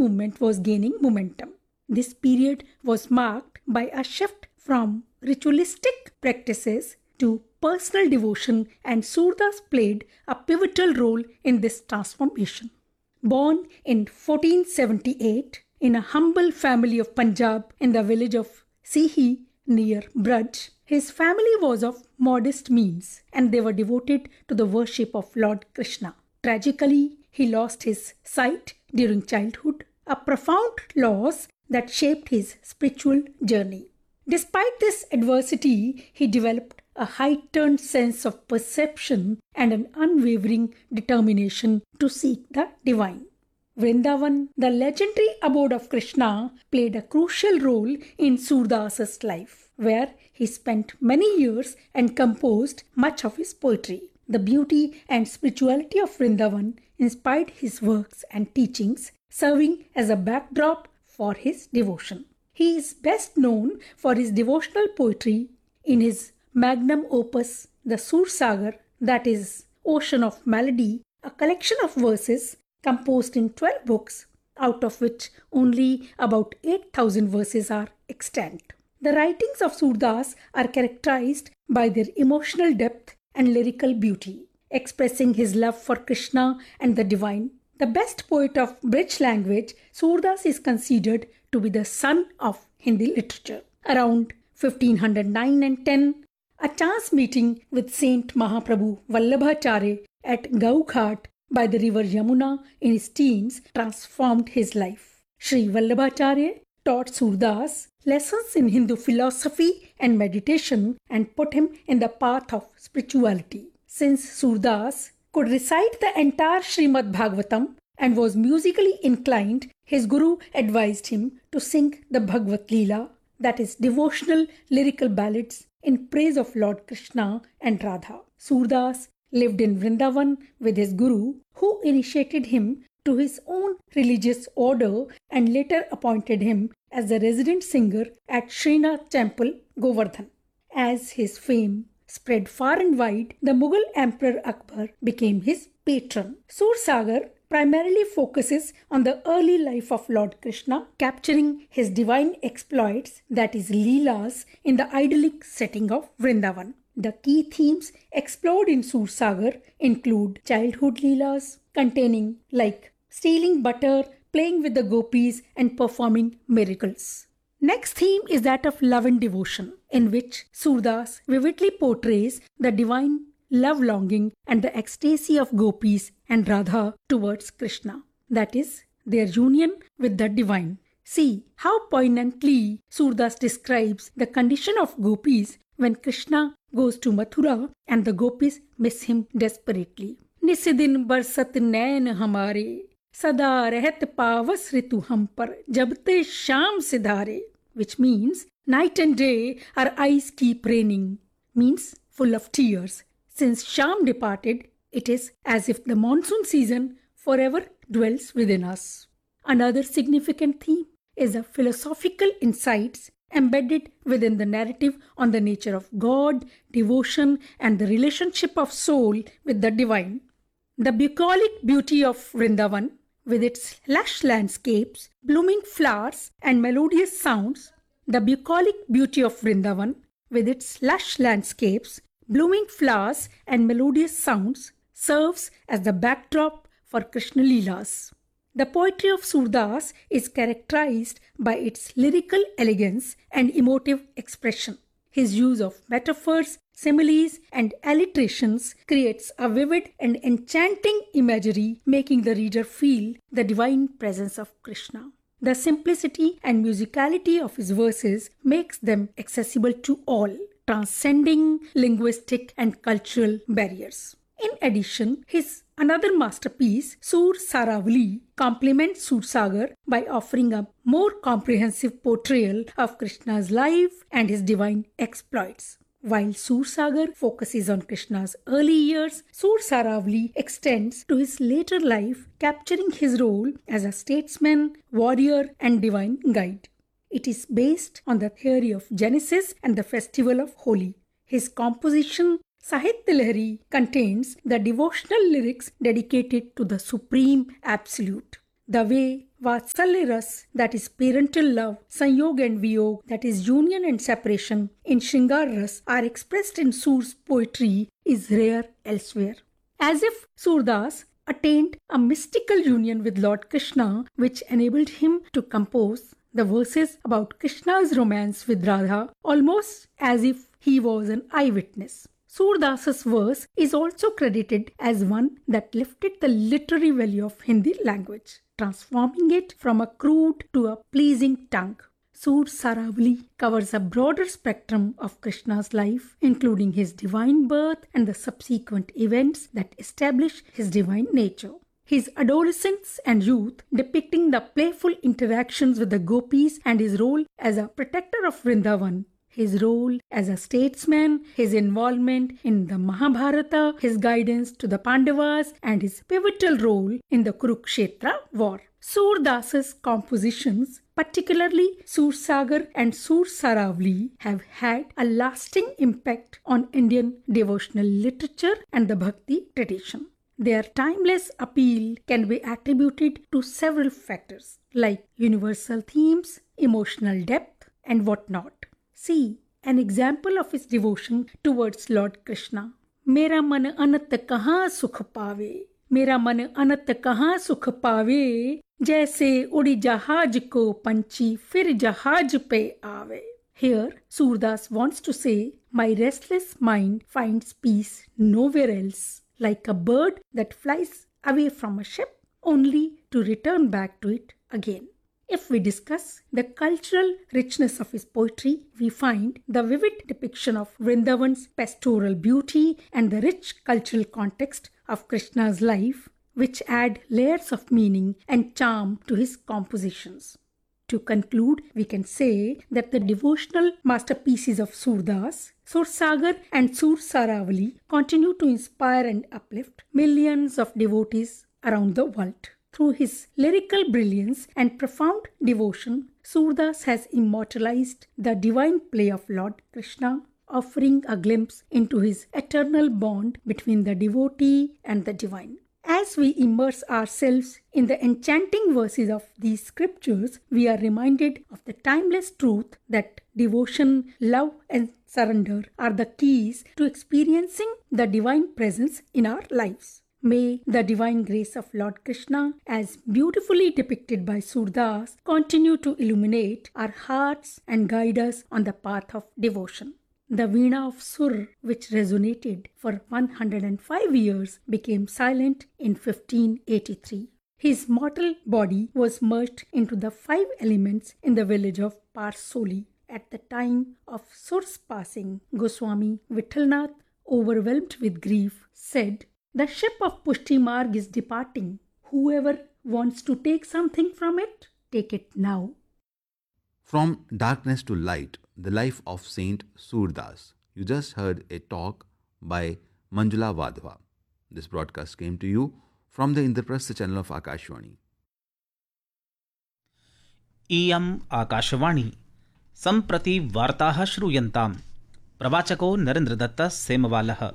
movement was gaining momentum. This period was marked by a shift from ritualistic practices to personal devotion, and Surdas played a pivotal role in this transformation. Born in 1478 in a humble family of Punjab in the village of Sihi near Braj, his family was of modest means and they were devoted to the worship of Lord Krishna. Tragically, he lost his sight during childhood, a profound loss that shaped his spiritual journey. Despite this adversity, he developed a heightened sense of perception and an unwavering determination to seek the divine. Vrindavan, the legendary abode of Krishna, played a crucial role in Surdas's life, where he spent many years and composed much of his poetry. The beauty and spirituality of Vrindavan inspired his works and teachings, serving as a backdrop for his devotion. He is best known for his devotional poetry in his magnum opus, the Sursagar, that is, Ocean of Melody, a collection of verses composed in 12 books, out of which only about 8,000 verses are extant. The writings of Surdas are characterized by their emotional depth and lyrical beauty, expressing his love for Krishna and the divine. The best poet of Brij language, Surdas is considered to be the son of Hindi literature. Around 1509 and 10, a chance meeting with Saint Mahaprabhu Vallabhacharya at Gaughat by the river Yamuna in his teens transformed his life. Sri Vallabhacharya taught Surdas lessons in Hindu philosophy and meditation and put him in the path of spirituality. Since Surdas could recite the entire Srimad Bhagavatam and was musically inclined, his guru advised him to sing the Bhagavad Leela, that is, devotional lyrical ballads in praise of Lord Krishna and Radha. Surdas lived in Vrindavan with his guru, who initiated him to his own religious order and later appointed him as the resident singer at Srinath Temple, Govardhan. As his fame spread far and wide, the Mughal Emperor Akbar became his patron. Sursagar primarily focuses on the early life of Lord Krishna, capturing his divine exploits, that is, Leelas, in the idyllic setting of Vrindavan. The key themes explored in Sursagar include childhood Leelas, containing like stealing butter, playing with the gopis, and performing miracles. Next theme is that of love and devotion, in which Surdas vividly portrays the divine love longing and the ecstasy of gopis and Radha towards Krishna, that is, their union with the divine. See how poignantly Surdas describes the condition of gopis when Krishna goes to Mathura and the gopis miss him desperately. Nisidin barsat nain hamare, sada rehat pavas ritu hum par, jabte sham sidhare, which means night and day our eyes keep raining, means full of tears. Since Sham departed, it is as if the monsoon season forever dwells within us. Another significant theme is the philosophical insights embedded within the narrative on the nature of God, devotion, and the relationship of soul with the divine. The bucolic beauty of Vrindavan, with its lush landscapes, blooming flowers, and melodious sounds, the bucolic beauty of Vrindavan, with its lush landscapes, blooming flowers, and melodious sounds, serves as the backdrop for Krishna Leelas. The poetry of Surdas is characterized by its lyrical elegance and emotive expression. His use of metaphors, similes, and alliterations creates a vivid and enchanting imagery, making the reader feel the divine presence of Krishna. The simplicity and musicality of his verses makes them accessible to all, transcending linguistic and cultural barriers. In addition, his another masterpiece, Sur Saravali, complements Sursagar by offering a more comprehensive portrayal of Krishna's life and his divine exploits. While Sursagar focuses on Krishna's early years, Sur Saravali extends to his later life, capturing his role as a statesman, warrior, and divine guide. It is based on the theory of Genesis and the festival of Holi. His composition, Sahitya Lahari, contains the devotional lyrics dedicated to the Supreme Absolute. The way Vatsalya Ras, that is parental love, Sanyog and Viyog, that is union and separation, in Shringar Ras are expressed in Sur's poetry is rare elsewhere. As if Surdas attained a mystical union with Lord Krishna, which enabled him to compose the verses about Krishna's romance with Radha almost as if he was an eyewitness. Surdas's verse is also credited as one that lifted the literary value of Hindi language, transforming it from a crude to a pleasing tongue. Sur Saravali covers a broader spectrum of Krishna's life, including his divine birth and the subsequent events that establish his divine nature. His adolescence and youth, depicting the playful interactions with the gopis and his role as a protector of Vrindavan, his role as a statesman, his involvement in the Mahabharata, his guidance to the Pandavas, and his pivotal role in the Kurukshetra war. Surdas's compositions, particularly Sursagar and Sur Saravali, have had a lasting impact on Indian devotional literature and the Bhakti tradition. Their timeless appeal can be attributed to several factors like universal themes, emotional depth, and whatnot. See an example of his devotion towards Lord Krishna. Mera man anat kahan sukh paave, मेरा मन अनंत कहाँ सुख पावे, जैसे उड़ी जहाज को पंछी फिर जहाज पे आवे. Here, Surdas wants to say, my restless mind finds peace nowhere else, like a bird that flies away from a ship only to return back to it again. If we discuss the cultural richness of his poetry, we find the vivid depiction of Vrindavan's pastoral beauty and the rich cultural context of Krishna's life, which add layers of meaning and charm to his compositions. To conclude, we can say that the devotional masterpieces of Surdas, Sursagar and Sur Saravali continue to inspire and uplift millions of devotees around the world. Through his lyrical brilliance and profound devotion, Surdas has immortalized the divine play of Lord Krishna, offering a glimpse into his eternal bond between the devotee and the divine. As we immerse ourselves in the enchanting verses of these scriptures, we are reminded of the timeless truth that devotion, love, and surrender are the keys to experiencing the divine presence in our lives. May the divine grace of Lord Krishna, as beautifully depicted by Surdas, continue to illuminate our hearts and guide us on the path of devotion. The Veena of Sur, which resonated for 105 years, became silent in 1583. His mortal body was merged into the 5 elements in the village of Parsoli. At the time of Sur's passing, Goswami Vithalnath, overwhelmed with grief, said, "The ship of Pushti Marg is departing. Whoever wants to take something from it, take it now." From Darkness to Light, the life of Saint Surdas. You just heard a talk by Manjula Wadhwa. This broadcast came to you from the Indraprastha channel of Akashvani. इयम् आकाशवाणी सम्प्रति वार्ताः श्रूयन्ताम्. प्रवाचको नरेन्द्रदत्त सेमवालः.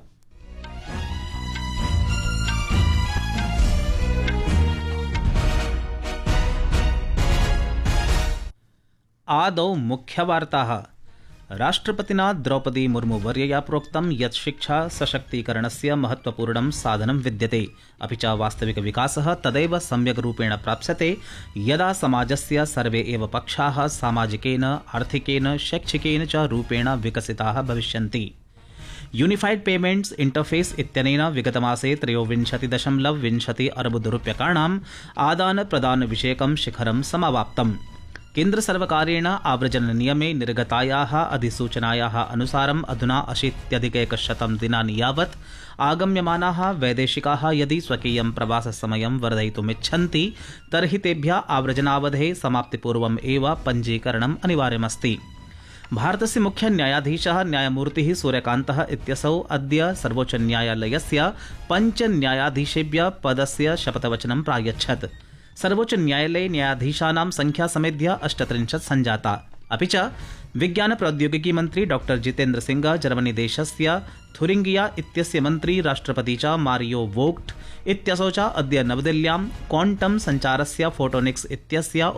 आदौ मुख्यवार्ताः. राष्ट्रपतिना द्रौपदी मुर्मुवर्यया प्रोक्तं यत् शिक्षा सशक्तीकरणस्य महत्वपूर्णं साधनं विद्यते, अपि च वास्तविकविकासः तदैव सम्यक् रूपेण प्राप्स्यते यदा समाजस्य सर्वे एव पक्षाः सामाजिकेन, आर्थिकेन, शैक्षिकेन च रूपेण विकसिताः भविष्यन्ति. यूनिफाइड पेमेंट्स इंटरफेस इत्यनेन विगतमासे 23.20 अर्बुदरूप्यकाणाम् आदान-प्रदान विषयकं शिखरं समावाप्तम्. केन्द्रसर्वकारेण आव्रजननियमे निर्गतायाः अधिसूचनायाः अनुसारम् अधुना 80+ दिनानि यावत् आगम्यमानाः वैदेशिकाः यदि स्वकीयं प्रवाससमयं वर्धयितुमिच्छन्ति तर्हि तेभ्यः आव्रजनावधेः समाप्तिपूर्वम् एव पञ्जीकरणम् अनिवार्यमस्ति. भारतस्य मुख्यन्यायाधीशः न्यायमूर्तिः सूर्यकान्तः इत्यसौ अद्य सर्वोच्चन्यायालयस्य 5 न्यायाधीशेभ्यः पदस्य शपथवचनं प्रायच्छत्. सर्वोच्च न्यायालये न्यायाधीशानां संख्या समेध्य 38 सञ्जाता. अपि च विज्ञानप्रौद्योगिकी मन्त्री डॉ जितेन्द्र सिंह जर्मनीदेशस्य थुरिंगिया इत्यस्य मन्त्री राष्ट्रपति च मारियो वोग्ट् इत्यसौ च अद्य नवदिल्ल्यां क्वांटम संचारस्य फोटोनिक्स इत्यस्य